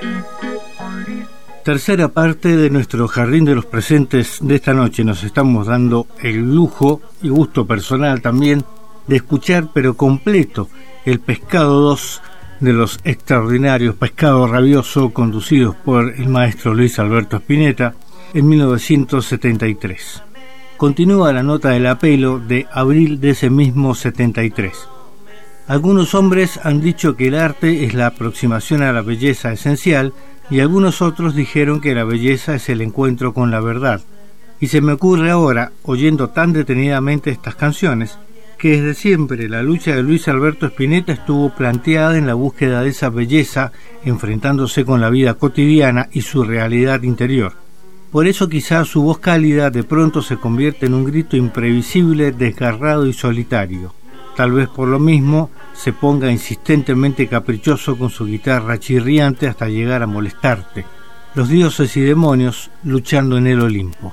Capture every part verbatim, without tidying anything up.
Tercera parte de nuestro Jardín de los Presentes de esta noche. Nos estamos dando el lujo y gusto personal también de escuchar, pero completo, el Pescado dos de los extraordinarios Pescado Rabioso, conducidos por el maestro Luis Alberto Spinetta en mil novecientos setenta y tres. Continúa la nota del apelo de abril de ese mismo setenta y tres. Algunos hombres han dicho que el arte es la aproximación a la belleza esencial, y algunos otros dijeron que la belleza es el encuentro con la verdad. Y se me ocurre ahora, oyendo tan detenidamente estas canciones, que desde siempre la lucha de Luis Alberto Spinetta estuvo planteada en la búsqueda de esa belleza, enfrentándose con la vida cotidiana y su realidad interior. Por eso quizás su voz cálida de pronto se convierte en un grito imprevisible, desgarrado y solitario. Tal vez por lo mismo se ponga insistentemente caprichoso con su guitarra chirriante hasta llegar a molestarte. Los dioses y demonios luchando en el Olimpo.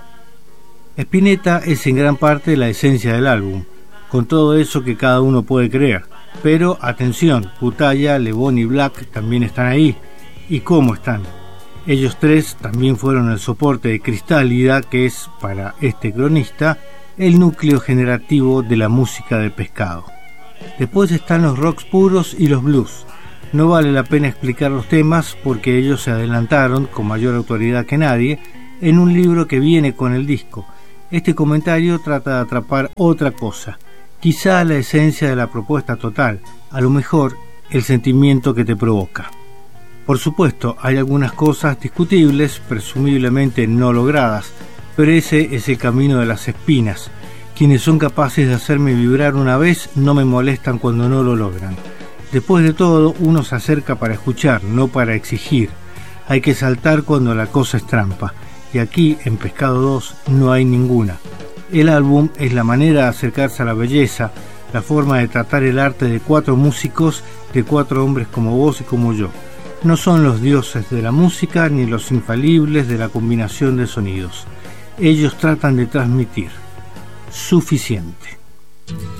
Spinetta es en gran parte la esencia del álbum, con todo eso que cada uno puede creer. Pero atención, Cutaya, Le Bon y Black también están ahí. ¿Y cómo están? Ellos tres también fueron el soporte de Cristálida, que es, para este cronista, el núcleo generativo de la música de Pescado. Después están los rocks puros y los blues. No vale la pena explicar los temas porque ellos se adelantaron, con mayor autoridad que nadie, en un libro que viene con el disco. Este comentario trata de atrapar otra cosa, quizá la esencia de la propuesta total, a lo mejor el sentimiento que te provoca. Por supuesto, hay algunas cosas discutibles, presumiblemente no logradas, pero ese es el camino de las espinas. Quienes son capaces de hacerme vibrar una vez no me molestan cuando no lo logran. Después de todo, uno se acerca para escuchar, no para exigir. Hay que saltar cuando la cosa es trampa, y aquí, en Pescado dos, no hay ninguna. El álbum es la manera de acercarse a la belleza, la forma de tratar el arte de cuatro músicos, de cuatro hombres como vos y como yo. No son los dioses de la música ni los infalibles de la combinación de sonidos. Ellos tratan de transmitir. Suficiente.